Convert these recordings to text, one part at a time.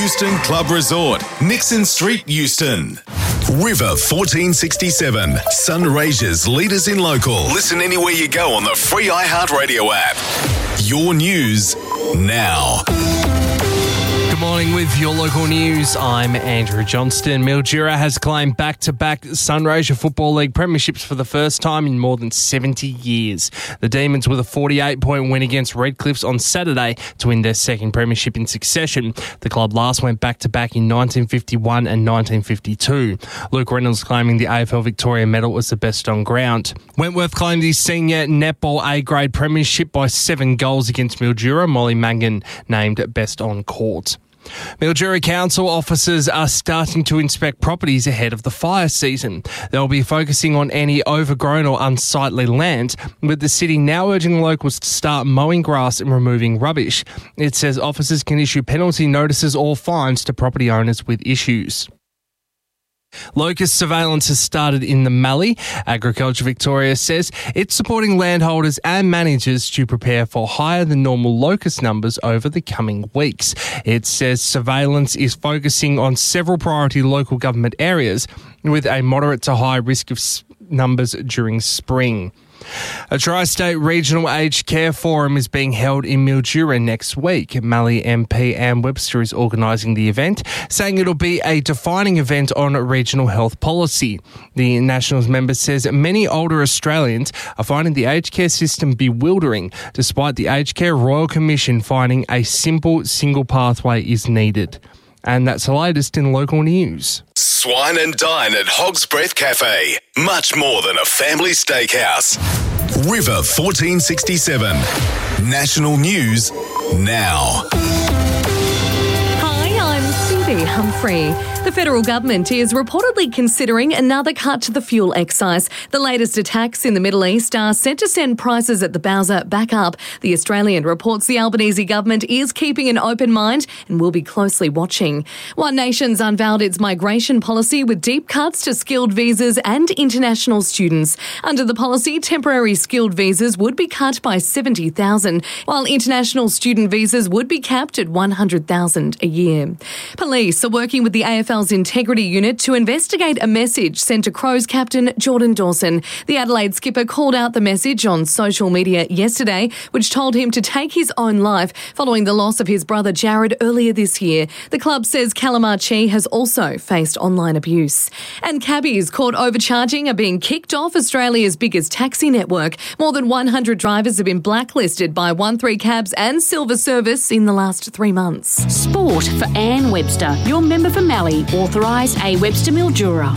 Euston Club Resort, Nixon Street, Euston. River 1467, Sunraysia's leaders in local. Listen anywhere you go on the free iHeartRadio app. Your news now. Good morning with your local news. I'm Andrew Johnston. Mildura has claimed back-to-back Sunraysia Football League premierships for the first time in more than 70 years. The Demons with a 48-point win against Redcliffs on Saturday to win their second premiership in succession. The club last went back-to-back in 1951 and 1952. Luke Reynolds claiming the AFL Victoria medal was the best on ground. Wentworth claimed his senior netball A-grade premiership by 7 goals against Mildura. Molly Mangan named best on court. Mildura Council officers are starting to inspect properties ahead of the fire season. They'll be focusing on any overgrown or unsightly land, with the city now urging locals to start mowing grass and removing rubbish. It says officers can issue penalty notices or fines to property owners with issues. Locust surveillance has started in the Mallee. Agriculture Victoria says it's supporting landholders and managers to prepare for higher than normal locust numbers over the coming weeks. It says surveillance is focusing on several priority local government areas with a moderate to high risk of numbers during spring. A Tri-State Regional Aged Care Forum is being held in Mildura next week. Mallee MP Ann Webster is organising the event, saying it'll be a defining event on regional health policy. The Nationals member says many older Australians are finding the aged care system bewildering, despite the Aged Care Royal Commission finding a simple single pathway is needed. And that's the latest in local news. Swine and dine at Hog's Breath Cafe. Much more than a family steakhouse. River 1467. National news now. Hi, I'm Cindy Humphrey. The federal government is reportedly considering another cut to the fuel excise. The latest attacks in the Middle East are set to send prices at the Bowser back up. The Australian reports the Albanese government is keeping an open mind and will be closely watching. One Nation's unveiled its migration policy with deep cuts to skilled visas and international students. Under the policy, temporary skilled visas would be cut by 70,000, while international student visas would be capped at 100,000 a year. Police are working with the AFL's Integrity Unit to investigate a message sent to Crows captain Jordan Dawson. The Adelaide skipper called out the message on social media yesterday, which told him to take his own life following the loss of his brother Jared earlier this year. The club says Calamarchi has also faced online abuse. And cabbies caught overcharging are being kicked off Australia's biggest taxi network. More than 100 drivers have been blacklisted by 13 Cabs and Silver Service in the last 3 months. Sport for Ann Webster, your member for Mallee. Authorise A. Webster Mildura.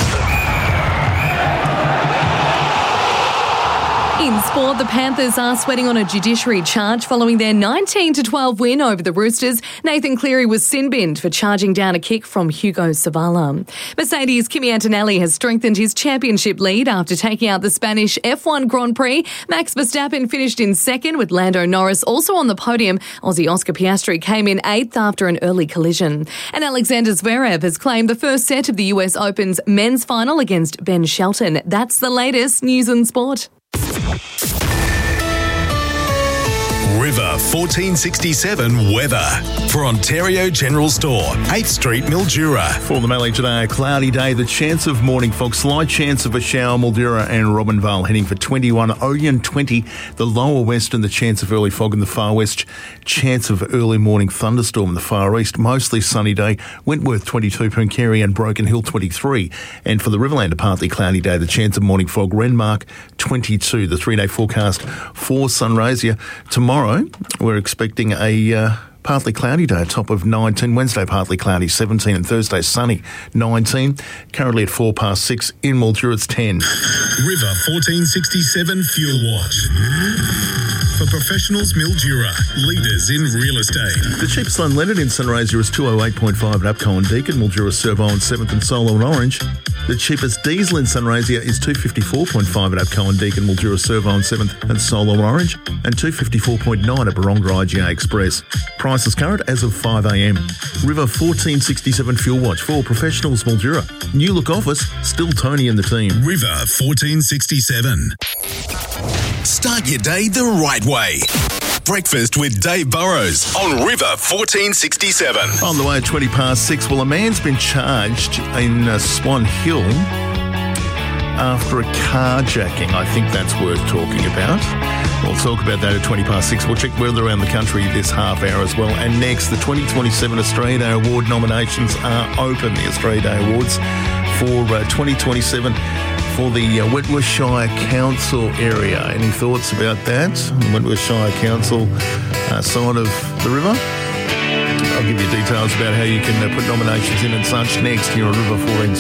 In sport, the Panthers are sweating on a judiciary charge following their 19-12 win over the Roosters. Nathan Cleary was sin-binned for charging down a kick from Hugo Savala. Mercedes' Kimi Antonelli has strengthened his championship lead after taking out the Spanish F1 Grand Prix. Max Verstappen finished in second, with Lando Norris also on the podium. Aussie Oscar Piastri came in 8th after an early collision. And Alexander Zverev has claimed the first set of the US Open's men's final against Ben Shelton. That's the latest news and sport. River 1467 weather for Ontario General Store, 8th Street, Mildura. For the Mallee today, a cloudy day, the chance of morning fog, slight chance of a shower, Mildura and Robinvale heading for 21, Oyen 20, the lower west and the chance of early fog in the far west, chance of early morning thunderstorm in the far east, mostly sunny day, Wentworth 22, Pooncarie and Broken Hill 23. And for the Riverland, a partly cloudy day, the chance of morning fog, Renmark 22, the 3-day forecast for Sunraysia. Tomorrow, we're expecting a partly cloudy day, a top of 19. Wednesday, partly cloudy, 17. And Thursday, sunny, 19. Currently at 6:04 in Mildura, it's 10. River 1467 Fuel Watch. For professionals, Mildura, leaders in real estate. The cheapest unleaded in Sunraysia is 208.5 at Upco and Deakin, Mildura, Servo and 7th and Solo and Orange. The cheapest diesel in Sunraysia is 254.5 at Upco and Deakin, Mildura, Servo and 7th and Solo and Orange, and 254.9 at Baronga IGA Express. Prices current as of 5 a.m. River 1467 Fuel Watch for professionals, Mildura. New look office, still Tony and the team. River 1467. Start your day the right way. Breakfast with Dave Burrows on River 1467. On the way at 6:20. Well, a man's been charged in Swan Hill after a carjacking. I think that's worth talking about. We'll talk about that at 6:20. We'll check weather around the country this half hour as well. And next, the 2027 Australia Day Award nominations are open. The Australia Day Awards for 2027 for the Wentworth Shire Council area. Any thoughts about that? Wentworth Shire Council side of the river? I'll give you details about how you can put nominations in and such next here on River 14.